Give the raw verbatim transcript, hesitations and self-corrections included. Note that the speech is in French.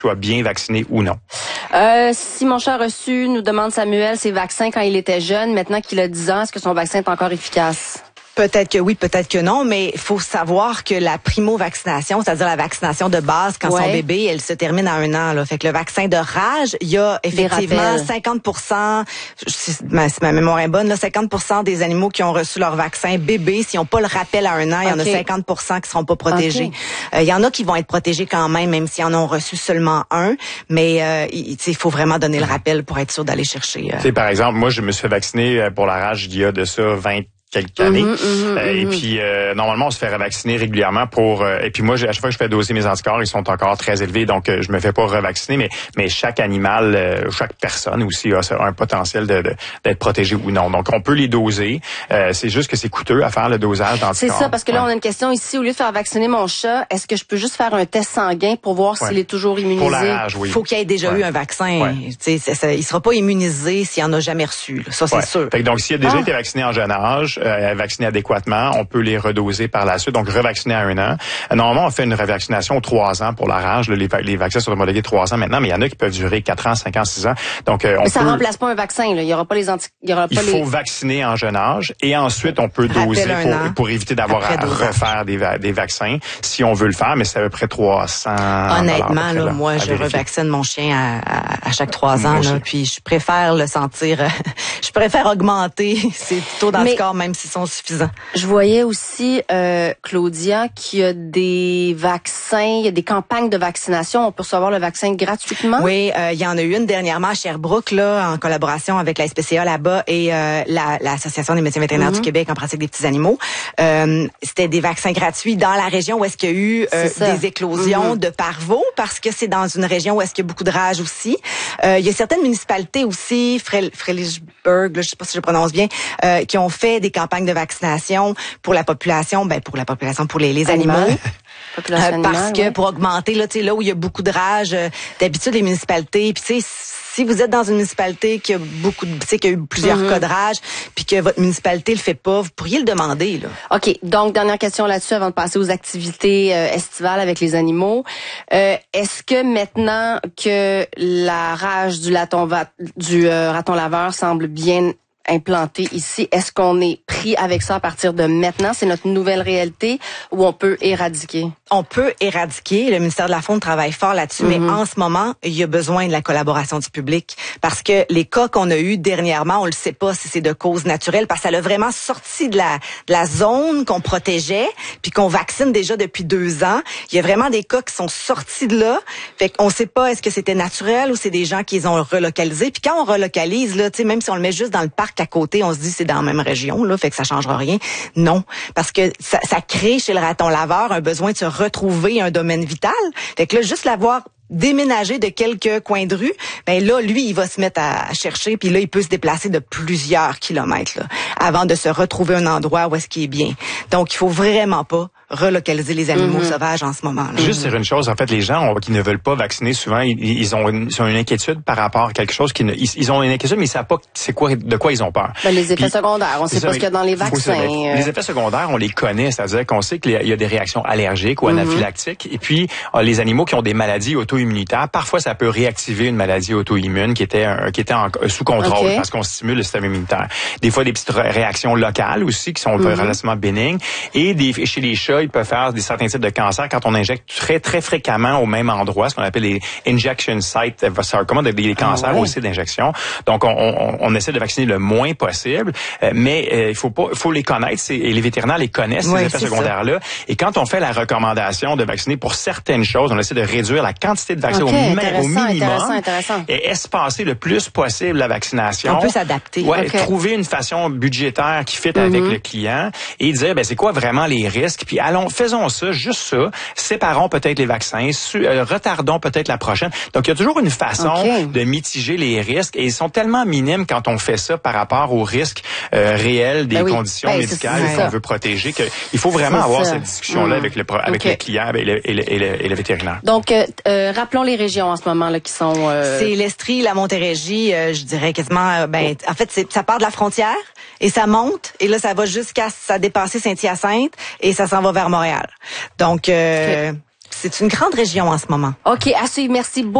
soit bien vacciné ou non. Euh, si mon chat reçu, nous demande Samuel, ses vaccins quand il était jeune, maintenant qu'il a dix ans, est-ce que son vaccin est encore efficace? Peut-être que oui, peut-être que non, mais il faut savoir que la primo-vaccination, c'est-à-dire la vaccination de base quand ouais. son bébé, elle se termine à un an. Là. Fait que le vaccin de rage, il y a effectivement cinquante pour cent, si ma, si ma mémoire est bonne, là, cinquante pour cent des animaux qui ont reçu leur vaccin bébé, s'ils n'ont pas le rappel à un an, il y en okay. a cinquante pour cent qui seront pas protégés. Okay. Euh, il y en a qui vont être protégés quand même, même s'ils en ont reçu seulement un, mais euh, il, il faut vraiment donner le rappel pour être sûr d'aller chercher. Euh... Par exemple, moi, je me suis fait vacciner pour la rage il y a de ça vingt quelques années. Mm-hmm, mm-hmm, euh, et puis, euh, normalement, on se fait revacciner régulièrement pour... Euh, et puis moi, à chaque fois que je fais doser mes anticorps, ils sont encore très élevés, donc euh, je me fais pas revacciner, mais mais chaque animal, euh, chaque personne aussi a, a un potentiel de, de, d'être protégé ou non. Donc, on peut les doser. Euh, c'est juste que c'est coûteux à faire le dosage d'anticorps. C'est ça, parce que là, ouais. on a une question ici. Au lieu de faire vacciner mon chat, est-ce que je peux juste faire un test sanguin pour voir ouais. s'il est toujours immunisé? Pour la rage, oui. Il faut qu'il ait déjà ouais. eu un vaccin. Ouais. C'est, c'est, c'est, il sera pas immunisé s'il en a jamais reçu. Là. Ça, c'est ouais. sûr. Fait que donc, s'il a déjà ah. été vacciné en jeune âge, euh, vacciné à on peut les redoser par la suite, donc revacciner à un an. Normalement, on fait une revaccination aux trois ans pour la rage. Les, les vaccins sont homologués trois ans maintenant, mais il y en a qui peuvent durer quatre ans, cinq ans, six ans. Donc, euh, on mais ça peut... remplace pas un vaccin, là. Il y aura pas les anti... Il y aura pas il faut les... vacciner en jeune âge et ensuite on peut doser pour, pour éviter d'avoir à refaire des, des vaccins si on veut le faire, mais c'est à peu près trois cents. Honnêtement, là, là, moi, je vérifier. revaccine mon chien à, à, à chaque trois ans, là, puis je préfère le sentir, je préfère augmenter ces taux d'anticorps, même s'ils sont suffisants. Je voyais aussi, euh, Claudia, qu'il y a des vaccins, il y a des campagnes de vaccination. On peut recevoir le vaccin gratuitement? Oui, euh, il y en a eu une dernièrement à Sherbrooke, là, en collaboration avec la S P C A là-bas et euh, la, l'Association des médecins vétérinaires mm-hmm. du Québec en pratique des petits animaux. Euh, c'était des vaccins gratuits dans la région où est-ce qu'il y a eu euh, des éclosions mm-hmm. de parvo, parce que c'est dans une région où est-ce qu'il y a beaucoup de rage aussi. Euh, il y a certaines municipalités aussi, Frelichburg, je sais pas si je prononce bien, euh, qui ont fait des campagnes de vaccination pour la population, ben pour la population, pour les, les animaux. Euh, parce animale, que ouais. pour augmenter, là, tu sais, là où il y a beaucoup de rage, euh, d'habitude les municipalités, puis tu sais, si vous êtes dans une municipalité qui a beaucoup de, tu sais, qui a eu plusieurs mm-hmm. cas de rage, puis que votre municipalité le fait pas, vous pourriez le demander, là. OK. Donc, dernière question là-dessus avant de passer aux activités euh, estivales avec les animaux. Euh, est-ce que maintenant que la rage du laton, va- du euh, raton laveur semble bien implanté ici, est-ce qu'on est pris avec ça à partir de maintenant? C'est notre nouvelle réalité ou on peut éradiquer? On peut éradiquer. Le ministère de la Faune travaille fort là-dessus, mm-hmm. mais en ce moment, il y a besoin de la collaboration du public parce que les cas qu'on a eus dernièrement, on le sait pas si c'est de cause naturelle parce que ça l'a vraiment sorti de la, de la zone qu'on protégeait puis qu'on vaccine déjà depuis deux ans. Il y a vraiment des cas qui sont sortis de là. Fait qu'on sait pas est-ce que c'était naturel ou c'est des gens qui les ont relocalisés. Puis quand on relocalise, là, tu sais, même si on le met juste dans le parc à côté, on se dit c'est dans la même région, là, fait que ça changera rien. Non, parce que ça, ça crée chez le raton laveur un besoin de se retrouver un domaine vital. Fait que là, juste l'avoir déménagé de quelques coins de rue, ben là, lui, il va se mettre à chercher, puis là, il peut se déplacer de plusieurs kilomètres là, avant de se retrouver un endroit où est-ce qu'il est bien. Donc, il faut vraiment pas relocaliser les animaux mm-hmm. sauvages en ce moment. Là. Juste dire une chose, en fait, les gens on, qui ne veulent pas vacciner, souvent, ils, ils, ont une, ils ont une inquiétude par rapport à quelque chose qui ne, ils, ils ont une inquiétude, mais ils savent pas c'est quoi, de quoi ils ont peur. Ben, les effets Puis, secondaires, on sait pas ce qu'il y a dans les vaccins. Euh... Les effets secondaires, on les connaît, c'est-à-dire qu'on sait qu'il y a des réactions allergiques ou anaphylactiques, mm-hmm. et puis les animaux qui ont des maladies auto-immunitaires, parfois ça peut réactiver une maladie auto-immune qui était un, qui était en, sous contrôle okay. parce qu'on stimule le système immunitaire. Des fois des petites réactions locales aussi qui sont mm-hmm. relativement bénignes, et des, chez les chats, ils peuvent faire des certains types de cancers quand on injecte très très fréquemment au même endroit, ce qu'on appelle les injection sites, comment des, des cancers ah ouais. aussi d'injection. Donc on, on, on essaie de vacciner le moins possible, euh, mais euh, il faut pas, il faut les connaître, c'est, et les vétérinaires les connaissent ces oui, effets secondaires là. Et quand on fait la recommandation de vacciner pour certaines choses, on essaie de réduire la quantité de vaccins okay, au, mi- au minimum intéressant, intéressant. et espacer le plus possible la vaccination. On peut s'adapter. Ouais, okay. trouver une façon budgétaire qui fit mm-hmm. avec le client et dire ben c'est quoi vraiment les risques, puis allons faisons ça, juste ça, séparons peut-être les vaccins, su- euh, retardons peut-être la prochaine. Donc, il y a toujours une façon okay. de mitiger les risques et ils sont tellement minimes quand on fait ça par rapport aux risques euh, réels des ben oui. conditions ben, médicales qu'on veut protéger. Que, il faut vraiment c'est avoir ça. cette discussion-là mmh. avec le avec okay. le client et le, et, le, et, le, et le vétérinaire. Donc, euh, euh, rappelons les régions en ce moment là qui sont... Euh... C'est l'Estrie, la Montérégie, euh, je dirais quasiment... Euh, ben, oh. En fait, c'est, ça part de la frontière et ça monte et là, ça va jusqu'à ça dépasser Saint-Hyacinthe et ça s'en va vers Montréal. Donc... Euh, okay. c'est une grande région en ce moment. OK, à suivre. Merci beaucoup.